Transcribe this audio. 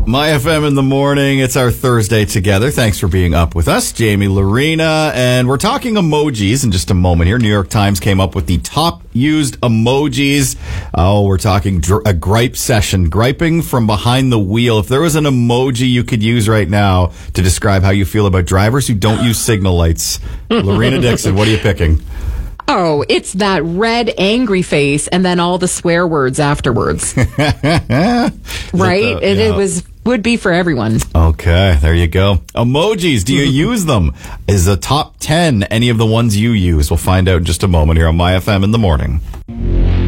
My FM in the morning. It's our Thursday together. Thanks for being up with us, Jamie Lorena. And we're talking emojis in just a moment here. New York Times came up with the top used emojis. Oh, we're talking a gripe session, griping from behind the wheel. If there was an emoji you could use right now to describe how you feel about drivers who don't use signal lights, Lorena Dixon, what are you picking? Oh, it's that red angry face and then all the swear words afterwards. Right? It would be for everyone. Okay, there you go. Emojis, do you use them? Is the top 10 any of the ones you use? We'll find out in just a moment here on My FM in the morning.